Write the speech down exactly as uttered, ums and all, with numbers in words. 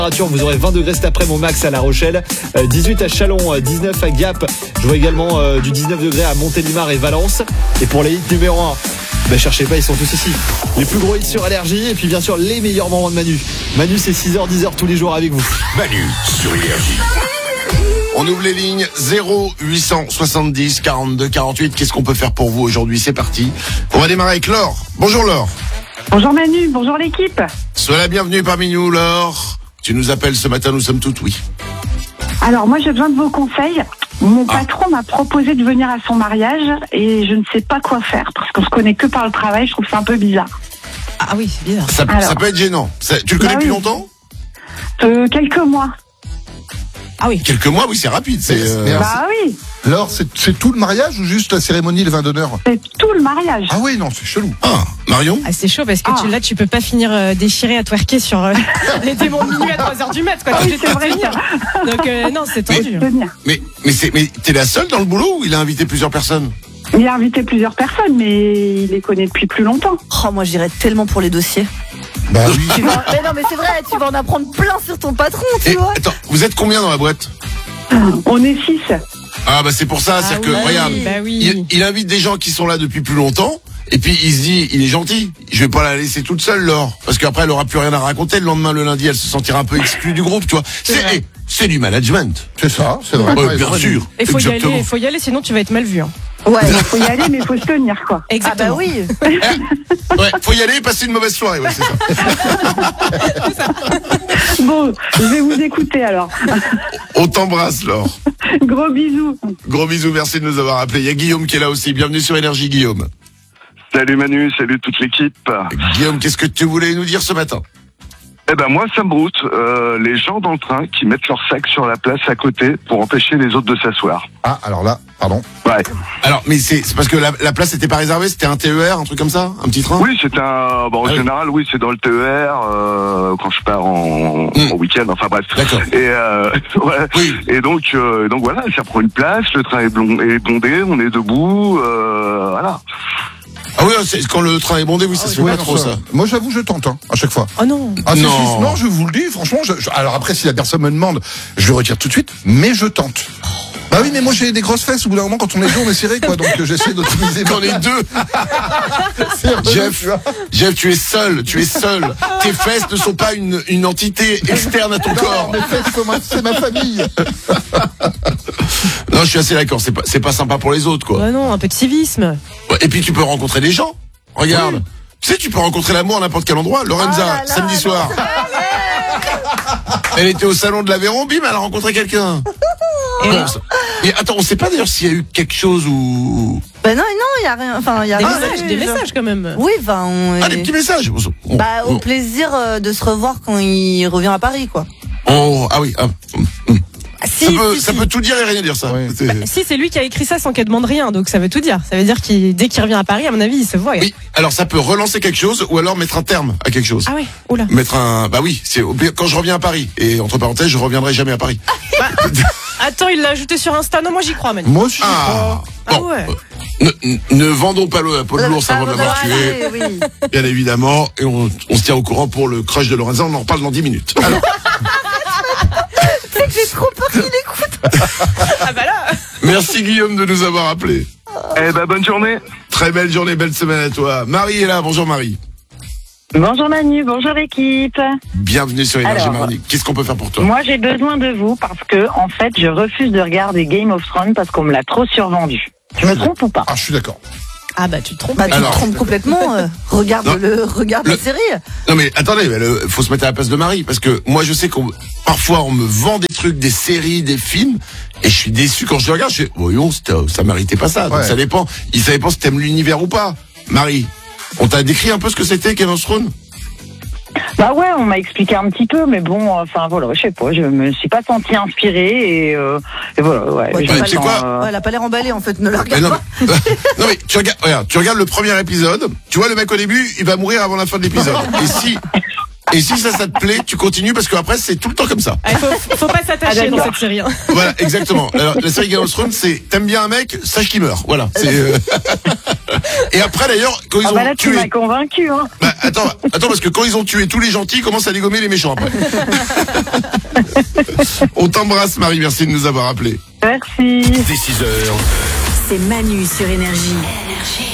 Vous aurez vingt degrés cet après-midi au max à La Rochelle, dix-huit à Châlons, dix-neuf à Gap. Je vois également euh, du dix-neuf degrés à Montélimar et Valence. Et pour les hits numéro un, ben cherchez pas, ils sont tous ici. Les plus gros hits sur Énergie et puis bien sûr les meilleurs moments de Manu. Manu, c'est six heures dix heures tous les jours avec vous. Manu sur Énergie. On ouvre les lignes zéro huit cent soixante-dix quarante-deux quarante-huit. Qu'est-ce qu'on peut faire pour vous aujourd'hui? C'est parti. On va démarrer avec Laure. Bonjour Laure. Bonjour Manu, bonjour l'équipe. Sois la bienvenue parmi nous Laure. Tu nous appelles ce matin, nous sommes toutes oui. Alors moi j'ai besoin de vos conseils. Mon ah. patron m'a proposé de venir à son mariage et je ne sais pas quoi faire parce qu'on se connaît que par le travail, je trouve ça un peu bizarre. Ah oui, c'est bizarre. Ça, ça peut être gênant. Ça, tu le connais bah depuis oui. longtemps? euh, Quelques mois. Ah oui. Quelques mois, oui, c'est rapide. C'est, euh... Bah oui. Alors, c'est, c'est tout le mariage ou juste la cérémonie, le vin d'honneur? C'est tout le mariage. Ah oui, non, c'est chelou. Ah, Marion? Ah, c'est chaud parce que ah. tu, là, tu peux pas finir euh, déchiré à twerker sur euh, les démons de minuit à trois heures du mat, quoi. Ah oui, c'est vrai. Donc, euh, non, c'est tendu. Mais, mais, mais, c'est, mais t'es la seule dans le boulot ou il a invité plusieurs personnes? Il a invité plusieurs personnes, mais il les connaît depuis plus longtemps. Oh, moi, j'irais tellement pour les dossiers. Bah oui. Tu vas... Mais non, mais c'est vrai, tu vas en apprendre plein sur ton patron, tu Et, vois. attends, vous êtes combien dans la boîte? On est six. Ah bah c'est pour ça, Ah c'est-à-dire oui, que, regarde, bah oui. il, il invite des gens qui sont là depuis plus longtemps, et puis il se dit, il est gentil, je vais pas la laisser toute seule, Laure, parce qu'après elle aura plus rien à raconter, le lendemain, le lundi, elle se sentira un peu exclue du groupe, tu vois. C'est, c'est, hey, c'est du management. C'est ça, c'est vrai. Ouais, bien sûr. Il faut y exactement. aller, il faut y aller, sinon tu vas être mal vu. Hein. Ouais. Il faut y aller, mais il faut se tenir, quoi. Exactement. Ah bah oui. Ouais, faut y aller et passer une mauvaise soirée, ouais, c'est ça. Bon, je vais vous écouter alors. On t'embrasse, Laure. Gros bisous. Gros bisous, merci de nous avoir appelés. Il y a Guillaume qui est là aussi. Bienvenue sur Énergie, Guillaume. Salut Manu, salut toute l'équipe. Guillaume, qu'est-ce que tu voulais nous dire ce matin? Eh ben moi, ça me broute. Euh, les gens dans le train qui mettent leur sac sur la place à côté pour empêcher les autres de s'asseoir. Ah, alors là, pardon. Ouais. Alors, mais c'est, c'est parce que la, la place n'était pas réservée, c'était un T E R, un truc comme ça, un petit train? Oui, c'est un. Bon, en Ah oui. général, oui, c'est dans le T E R euh, quand je pars en, Mm. en week-end. Enfin bref. D'accord. Et euh, ouais. Oui. Et donc, euh, donc voilà, ça prend une place. Le train est, blond, est bondé, on est debout. Euh, voilà. Ah oui, c'est, quand le train est bondé, oui, ça se fait Ouais, pas non, trop, ça. Moi, j'avoue, je tente, hein, à chaque fois. Oh non. Ah, si, Non. si, non, je vous le dis, franchement. Je, je- alors après, si la personne me demande, je le retire tout de suite, mais je tente. Bah oui, mais moi j'ai des grosses fesses. Au bout d'un moment, quand on est deux, on est serré, quoi. Donc euh, j'essaie d'optimiser. Quand on est deux. C'est vrai, Jeff, tu vois. Jeff, tu es seul, tu es seul. Tes fesses ne sont pas une, une entité externe à ton Non, corps. mes fesses, c'est ma, c'est ma famille. Non, je suis assez d'accord, c'est pas, c'est pas sympa pour les autres, quoi. Ouais, non, un peu de civisme. Ouais, et puis tu peux rencontrer des gens. Regarde. Tu sais, tu peux rencontrer l'amour à n'importe quel endroit. Lorenza, Oh là là, samedi non, soir. Elle était au salon de l'Aveyron, bim, elle a rencontré quelqu'un. Et Bon, ça- Mais attends, on sait pas d'ailleurs s'il y a eu quelque chose où... Bah non, non, il y a rien. Enfin, il y a des rien. messages, des messages quand même. Oui, enfin, on Ah, est- des petits messages. On- Bah, au on- plaisir euh, de se revoir quand il revient à Paris, quoi. Oh, ah oui. Ah, hum, hum. Ah, si, ça peut, si, ça si. peut tout dire et rien dire, ça. Ouais. C'est- Si c'est lui qui a écrit ça sans qu'elle demande rien, donc ça veut tout dire. Ça veut dire qu'il dès qu'il revient à Paris, à mon avis, il se voit. Oui, alors ça peut relancer quelque chose ou alors mettre un terme à quelque chose. Ah ouais. Oula. Mettre un... Bah oui, c'est quand je reviens à Paris. Et entre parenthèses, je reviendrai jamais à Paris. Attends, il l'a ajouté sur Insta. Non, moi j'y crois, Manu. Moi aussi. Ah, Ah bon. ouais. Ne, ne- ne vendons pas le, la peau de l'ours avant de l'avoir tué, Ah, oui, oui. bien évidemment. Et on, on se tient au courant pour le crush de Lorenza. On en reparle dans dix minutes. Alors, Tu sais que j'ai trop peur qu'il écoute. Ah bah là. merci Guillaume de nous avoir appelés. Eh ben bonne journée. Très belle journée, belle semaine à toi. Marie est là. Bonjour Marie. Bonjour Manu, bonjour l'équipe. Bienvenue sur Énergie Alors, Mardi. Qu'est-ce qu'on peut faire pour toi? Moi j'ai besoin de vous parce que en fait je refuse de regarder Game of Thrones parce qu'on me l'a trop survendu. Je me trompe ou pas? Ah, je suis d'accord. Ah bah tu te trompes. Bah, tu Alors. te trompes complètement. euh, regarde Non. le, regarde Le- la série. Non mais attendez, mais le- faut se mettre à la place de Marie parce que moi je sais qu'on parfois on me vend des trucs, des séries, des films et je suis déçu quand je les regarde. Je fais voyons, c'était- ça méritait pas ça. Donc Ouais. ça dépend. Il savait pas si t'aimes l'univers ou pas. Marie, on t'a décrit un peu ce que c'était Game of Thrones? Bah ouais, on m'a expliqué un petit peu, mais bon, enfin voilà, je sais pas, je me suis pas sentie inspirée et, euh, et voilà, ouais. Ouais, je tu me sais sens, quoi euh, Ouais, elle a pas l'air emballée, en fait. Ne la Mais regarde non, pas. mais, non mais tu regardes, regarde, tu regardes le premier épisode. Tu vois le mec au début, il va mourir avant la fin de l'épisode. Et si Et si ça, ça te plaît, tu continues parce qu'après, c'est tout le temps comme ça. Ah, il faut, faut pas s'attacher Ah, dans d'accord. cette série. hein. Voilà, exactement. Alors, la série Game of Thrones, c'est t'aimes bien un mec, sache qu'il meurt. Voilà. C'est. euh, Et après, d'ailleurs, quand ils Ah ont bah là, tu tué. m'as convaincu, hein. Bah, attends, attends, parce que quand ils ont tué tous les gentils, ils commencent à dégommer les méchants après. On t'embrasse, Marie. Merci de nous avoir appelés. Merci. Dès six heures. C'est Manu sur Énergie.